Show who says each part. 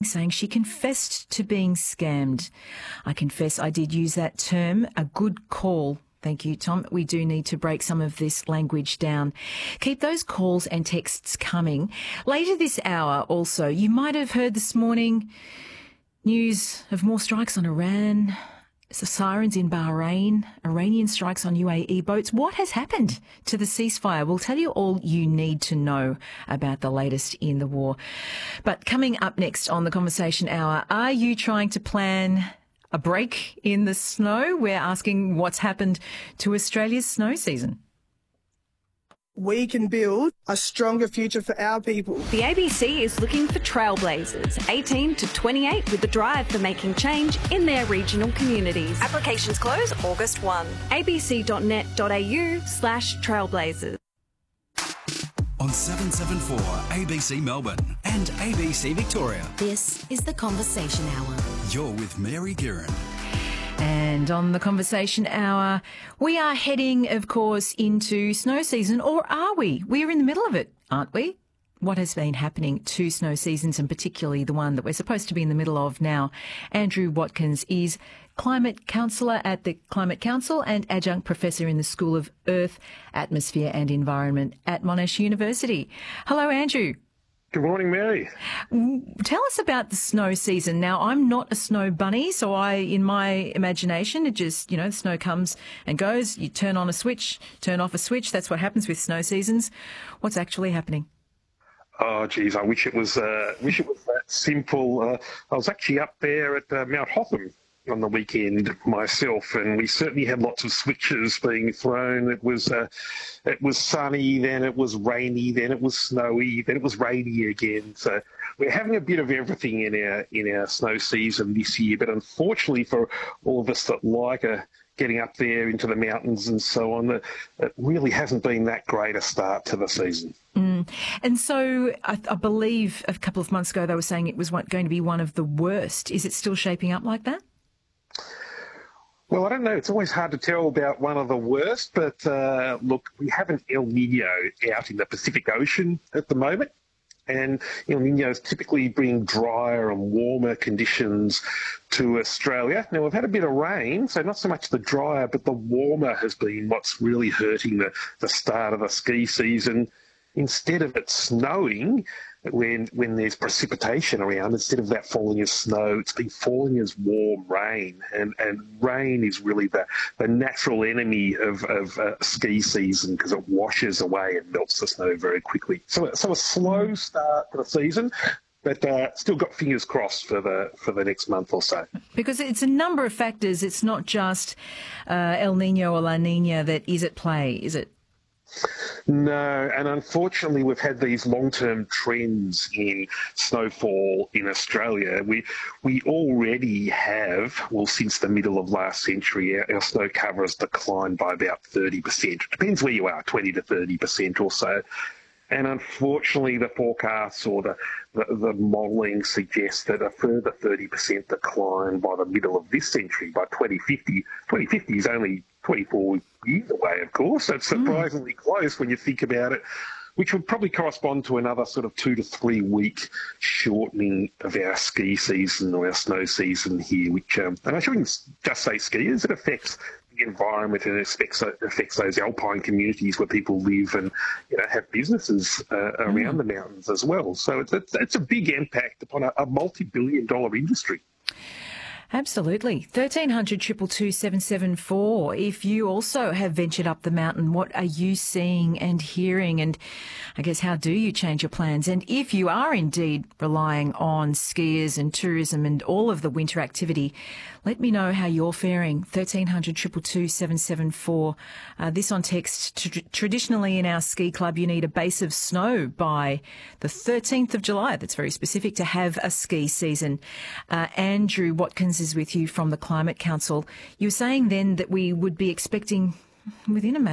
Speaker 1: saying she confessed to being scammed. I confess I did use that term. A good call. Thank you, Tom. We do need to break some of this language down. Keep those calls and texts coming. Later this hour also, you might have heard this morning news of more strikes on Iran, sirens in Bahrain, Iranian strikes on UAE boats. What has happened to the ceasefire? We'll tell you all you need to know about the latest in the war. But coming up next on the Conversation Hour, are you trying to plan a break in the snow? We're asking what's happened to Australia's snow season.
Speaker 2: We can build a stronger future for our people.
Speaker 3: The ABC is looking for trailblazers, 18 to 28, with the drive for making change in their regional communities. Applications close August 1. abc.net.au/trailblazers.
Speaker 4: On 774 ABC Melbourne and ABC Victoria.
Speaker 5: This is the Conversation Hour.
Speaker 4: You're with Mary Guerin.
Speaker 1: And on the Conversation Hour, we are heading, of course, into snow season, or are we? We're in the middle of it, aren't we? What has been happening to snow seasons, and particularly the one that we're supposed to be in the middle of now? Andrew Watkins is Climate Counsellor at the Climate Council and Adjunct Professor in the School of Earth, Atmosphere and Environment at Monash University. Hello, Andrew.
Speaker 6: Good morning, Mary.
Speaker 1: Tell us about the snow season. Now, I'm not a snow bunny, so in my imagination, it just, the snow comes and goes. You turn on a switch, turn off a switch. That's what happens with snow seasons. What's actually happening?
Speaker 6: Oh, geez, I wish it was that simple. I was actually up there at Mount Hotham on the weekend myself, and we certainly had lots of switches being thrown. It was sunny, then it was rainy, then it was snowy, then it was rainy again. So we're having a bit of everything in our snow season this year. But unfortunately for all of us that like getting up there into the mountains and so on, it really hasn't been that great a start to the season.
Speaker 1: And so I believe a couple of months ago they were saying it was going to be one of the worst. Is it still shaping up like that?
Speaker 6: Well, I don't know. It's always hard to tell about one of the worst, but look, we have an El Nino out in the Pacific Ocean at the moment, and El Ninos typically bring drier and warmer conditions to Australia. Now, we've had a bit of rain, so not so much the drier, but the warmer has been what's really hurting the start of the ski season. Instead of it snowing, when there's precipitation around, instead of that falling as snow, it's been falling as warm rain. And rain is really the natural enemy of ski season, because it washes away and melts the snow very quickly. So a slow start to the season, but still got fingers crossed for the next month or so.
Speaker 1: Because it's a number of factors. It's not just El Nino or La Nina that is at play, is it?
Speaker 6: No, and unfortunately we've had these long-term trends in snowfall in Australia. We already have, since the middle of last century, our snow cover has declined by about 30%. It depends where you are, 20 to 30% or so. And unfortunately, the forecasts or the modelling suggests that a further 30% decline by the middle of this century, by 2050. 2050 is only 24 years away, of course, so it's surprisingly close when you think about it, which would probably correspond to another sort of 2 to 3 week shortening of our ski season or our snow season here, which, and I shouldn't just say skiers, it affects the environment and it affects those alpine communities where people live and have businesses around the mountains as well. So it's a big impact upon a multi-billion-dollar industry.
Speaker 1: Absolutely. 1300 222 774. If you also have ventured up the mountain, what are you seeing and hearing? And I guess, how do you change your plans? And if you are indeed relying on skiers and tourism and all of the winter activity, let me know how you're faring. 1300 222 774. This on text. Traditionally in our ski club, you need a base of snow by the 13th of July. That's very specific to have a ski season. Andrew Watkins is with you from the Climate Council. You were saying then that we would be expecting within a